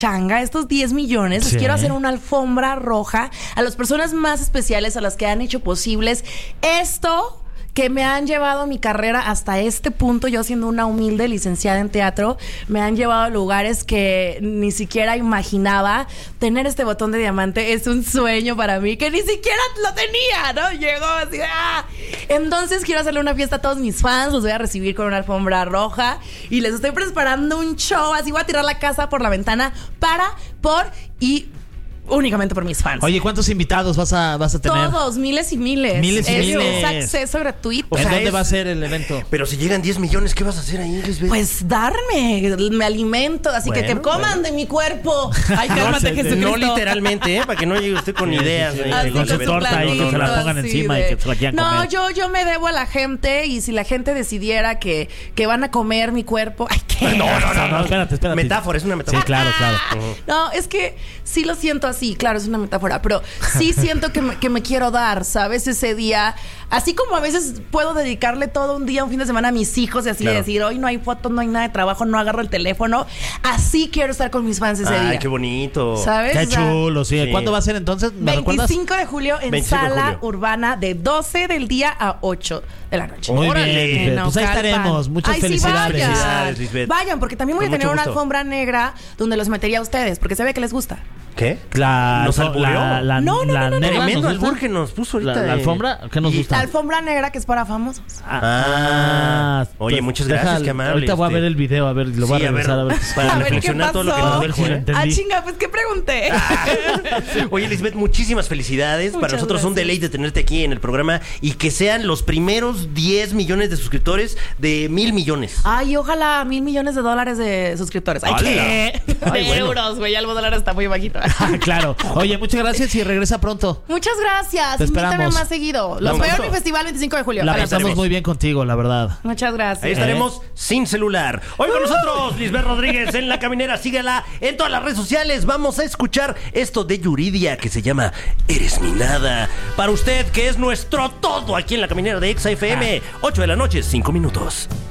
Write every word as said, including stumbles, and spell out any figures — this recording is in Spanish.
changa, estos diez millones, Sí. les quiero hacer una alfombra roja a las personas más especiales, a las que han hecho posibles esto que me han llevado mi carrera hasta este punto. Yo siendo una humilde licenciada en teatro, me han llevado a lugares que ni siquiera imaginaba. Tener este botón de diamante es un sueño para mí, que ni siquiera lo tenía, ¿no? Llegó así, ¡ah! Entonces quiero hacerle una fiesta a todos mis fans, los voy a recibir con una alfombra roja y les estoy preparando un show, así voy a tirar la casa por la ventana para, por y únicamente por mis fans. Oye, ¿cuántos invitados vas a, vas a tener? Todos, miles y miles. Miles y es, miles. Es acceso gratuito. ¿En O sea, dónde es- va a ser el evento? Pero si llegan diez millones, ¿qué vas a hacer ahí, Lisbeth? Pues darme, me alimento, así Bueno, que que coman bueno. de mi cuerpo. Ay, cálmate, No, Jesucristo. No literalmente, ¿eh? Para que no llegue usted con ideas. ¿eh? Así con su su torta ahí, que se la platito, pongan así encima y que se la quieran No, comer. yo, yo me debo a la gente, y si la gente decidiera que, que van a comer mi cuerpo. Ay, ¿qué? No, no, no, no. espérate, espérate. Metáfora, es una metáfora. Sí, claro, claro. No, es que sí lo siento así, claro, es una metáfora, pero sí siento que me, que me quiero dar, ¿sabes? Ese día, así como a veces puedo dedicarle todo un día, un fin de semana a mis hijos y así Claro. de decir, hoy no hay fotos, no hay nada de trabajo, no agarro el teléfono, así quiero estar con mis fans ese Ay, día. qué bonito. ¿Sabes? Qué O sea, chulo, sí. Sí. ¿Cuándo va a ser entonces? ¿Me recuerdas? veinticinco de julio en veinticinco de Sala julio. Urbana de doce del día a ocho de la noche. Muy Órale. bien, Lisbeth. En Pues ahí Naucalpan. estaremos. Muchas Ay, sí, felicidades. vayan. Felicidades, Lisbeth. Vayan, porque también voy Con a tener mucho una gusto. alfombra negra donde los metería a ustedes, porque se ve que les gusta. ¿Qué? La, ¿Nos alburió? la, la, No, no, la no, no, no. negra Tremendo nos gusta. albur que nos puso ahorita. La, la eh. alfombra, ¿qué nos Y- gusta? La alfombra negra que es para famosos. Ah, oye, pues, muchas deja- gracias, qué amable. Ahorita voy a este. ver el video, a ver, lo voy Sí, a a ver, revisar, a ver. para A ver, ¿qué reflexionar todo lo que pasó? nos dijo, Sí, lo ¿eh? entendí. Ah, chinga, pues, ¿qué pregunté? Oye, Lisbeth, muchísimas felicidades. Para Muchas nosotros es un gracias. deleite tenerte aquí en el programa y que sean los primeros diez millones de suscriptores de mil millones. Ay, ojalá mil millones de dólares de suscriptores. Ay, ¡Hala! ¿qué? Ay, de bueno. euros, güey, ya el dólar está muy bajito. Ah, claro. Oye, muchas gracias y regresa pronto. Muchas gracias. Te Invítame esperamos. más seguido. Los Un veo en gusto. mi festival veinticinco de julio. La A las pasamos estaremos. muy bien contigo, la verdad. Muchas gracias. Ahí estaremos sin celular. Hoy con nosotros, Lisbeth Rodríguez en La Caminera. Síguela en todas las redes sociales. Vamos a escuchar esto de Yuridia que se llama Eres mi nada. Para usted, que es nuestro todo aquí en La Caminera de Exa F M. ocho de la noche, cinco minutos.